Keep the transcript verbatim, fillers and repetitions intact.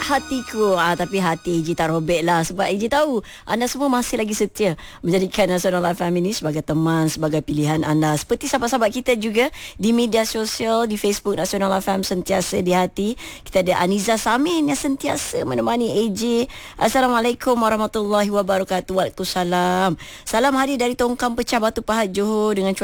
hatiku. Ah, tapi hati A J tak robek lah. Sebab A J tahu anda semua masih lagi setia menjadikan Nasional F M ini sebagai teman, sebagai pilihan anda. Seperti sahabat-sahabat kita juga di media sosial, di Facebook Nasional F M sentiasa di hati. Kita ada Aniza Samin yang sentiasa menemani A J. Assalamualaikum warahmatullahi wabarakatuh. Waalaikumsalam. Salam hari dari Tongkang Pecah Batu Pahat Johor dengan